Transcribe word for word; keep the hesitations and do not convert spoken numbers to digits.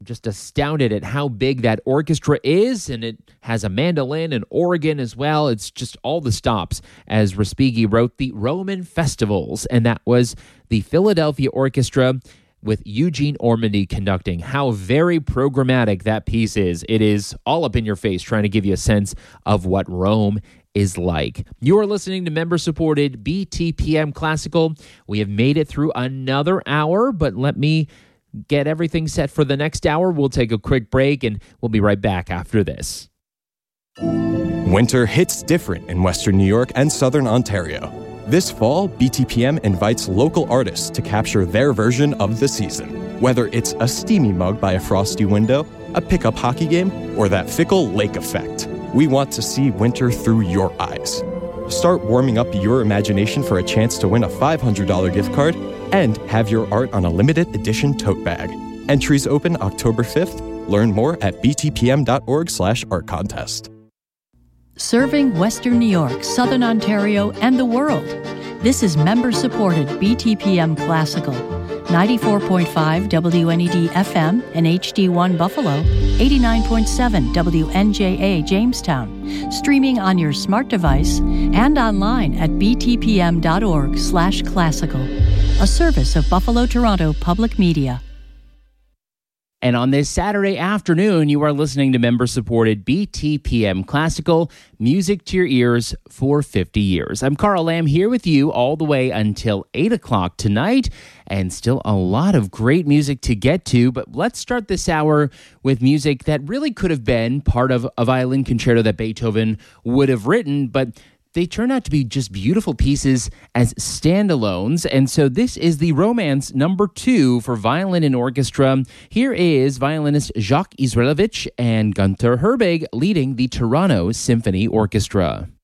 just astounded at how big that orchestra is, and it has a mandolin and organ as well. It's just all the stops, as Respighi wrote, the Roman festivals, and that was the Philadelphia Orchestra with Eugene Ormandy conducting. How very programmatic that piece is. It is all up in your face, trying to give you a sense of what Rome is like. You are listening to member-supported B T P M Classical. We have made it through another hour, but let me get everything set for the next hour. We'll take a quick break, and we'll be right back after this. Winter hits different in Western New York and Southern Ontario. This fall, B T P M invites local artists to capture their version of the season. Whether it's a steamy mug by a frosty window, a pickup hockey game, or that fickle lake effect, we want to see winter through your eyes. Start warming up your imagination for a chance to win a five hundred dollars gift card and have your art on a limited edition tote bag. Entries open October fifth. Learn more at btpm.org slash art contest. Serving Western New York, Southern Ontario, and the world. This is member-supported B T P M Classical. ninety-four point five W N E D F M and H D one Buffalo, eighty-nine point seven W N J A Jamestown, streaming on your smart device and online at btpm.org slash classical, a service of Buffalo Toronto Public Media. And on this Saturday afternoon, you are listening to member-supported B T P M Classical, music to your ears for fifty years. I'm Carl Lamb here with you all the way until eight o'clock tonight, and still a lot of great music to get to. But let's start this hour with music that really could have been part of a violin concerto that Beethoven would have written, but they turn out to be just beautiful pieces as standalones. And so this is the Romance number two for violin and orchestra. Here is violinist Jacques Israelovich and Gunther Herbig leading the Toronto Symphony Orchestra.